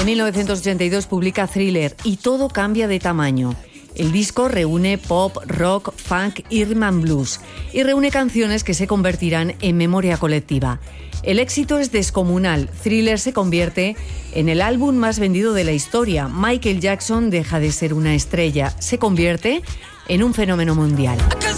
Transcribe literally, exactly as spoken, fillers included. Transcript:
En mil novecientos ochenta y dos publica Thriller y todo cambia de tamaño. El disco reúne pop, rock, funk y rhythm and blues y reúne canciones que se convertirán en memoria colectiva. El éxito es descomunal. Thriller se convierte en el álbum más vendido de la historia. Michael Jackson deja de ser una estrella, se convierte en un fenómeno mundial.